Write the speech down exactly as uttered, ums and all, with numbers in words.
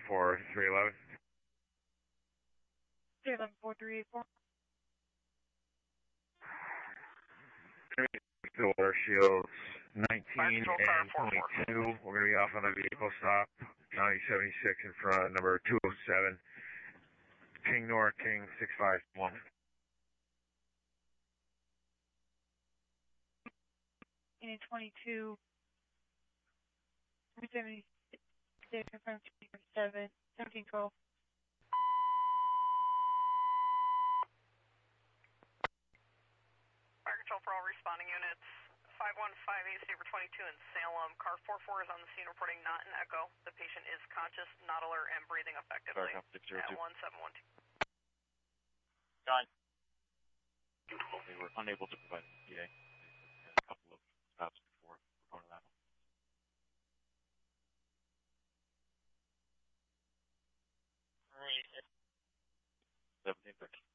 four three eleven. three eleven four three eight four. Still water shields nineteen and twenty-two. We're going to be off on a vehicle stop. County seventy-six in front, number two oh seven. King North, King six five one. Unit twenty-two. three seventy-six in front of two seven. seventeen twelve. Fire control for all responding units. five one five eight, Saber twenty-two in Salem. Car four four is on the scene reporting not an echo. The patient is conscious, not alert, and breathing effectively. At one seven one two. John. They were unable to provide an E T A. They had a couple of stops before we're going to that one. seventeen thirty.